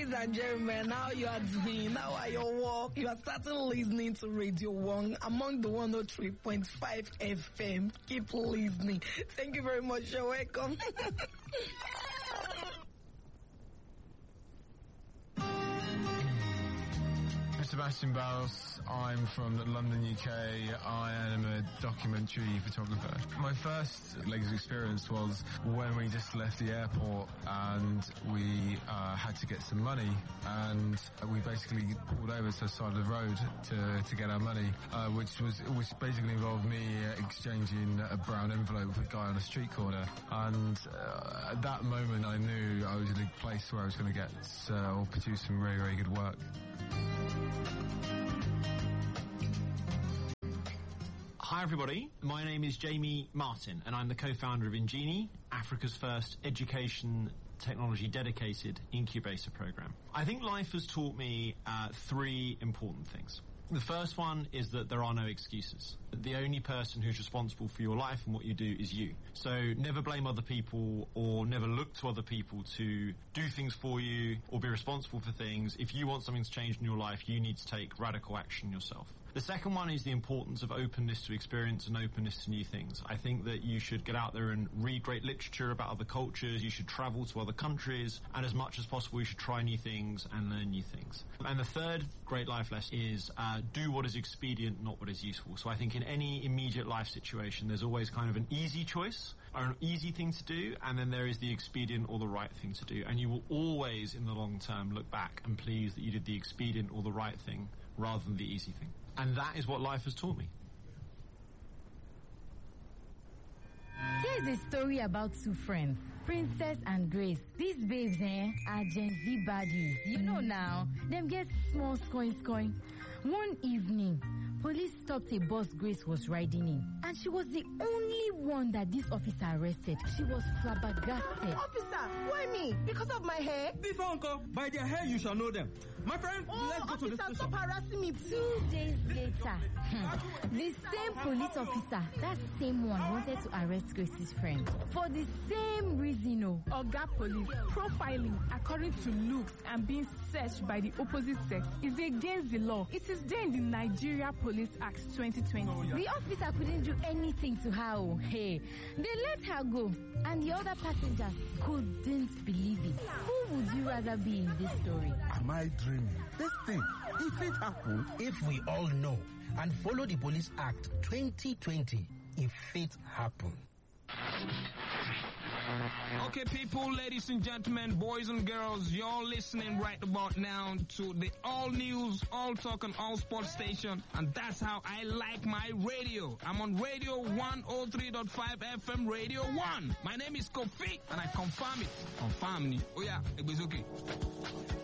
Ladies and gentlemen, how you are doing? How are your work? You are starting listening to Radio 1 among the 103.5 FM. Keep listening. Thank you very much. You're welcome. Sebastian Barros. I'm from London, UK. I am a documentary photographer. My first Lagos experience was when we just left the airport and we had to get some money, and we basically pulled over to the side of the road to get our money, which basically involved me exchanging a brown envelope with a guy on a street corner. And at that moment I knew I was in a place where I was going to get or produce some very, very good work. Hi everybody, my name is Jamie Martin and I'm the co-founder of Ingenie, Africa's first education technology dedicated incubator program. I think life has taught me three important things. The first one is that there are no excuses. The only person who's responsible for your life and what you do is you. So never blame other people or never look to other people to do things for you or be responsible for things. If you want something to change in your life, you need to take radical action yourself. The second one is the importance of openness to experience and openness to new things. I think that you should get out there and read great literature about other cultures. You should travel to other countries, and as much as possible, you should try new things and learn new things. And the third great life lesson is do what is expedient, not what is useful. So I think in any immediate life situation, there's always kind of an easy choice or an easy thing to do, and then there is the expedient or the right thing to do. And you will always, in the long term, look back and please that you did the expedient or the right thing rather than the easy thing. And that is what life has taught me. Here's a story about two friends, Princess and Grace. These babes, are Gen Z baddies. You know now, them get small scoring. One evening, police stopped a bus Grace was riding in, and she was the only one that this officer arrested. She was flabbergasted. Officer, why me? Because of my hair? Before uncle, by their hair you shall know them. My friend, let's go to the station. Stop harassing me. 2 days later, the same police officer, that same one, wanted to arrest Grace's friend for the same reason. Oga Police, profiling according to looks and being searched by the opposite sex is against the law. It is there in the Nigeria Police Act 2020. The officer couldn't do anything to her. Hey, they let her go, and the other passengers couldn't believe it. Who would you rather be in this story? Am I dreaming? This thing, if it happens, if we all know and follow the Police Act 2020, if it happens. Okay, people, ladies and gentlemen, boys and girls, you're listening right about now to the All News, All Talk and All Sports station, and that's how I like my radio. I'm on Radio 103.5 FM Radio 1. My name is Kofi, and I confirm it. Confirm me. Oh yeah, it was okay.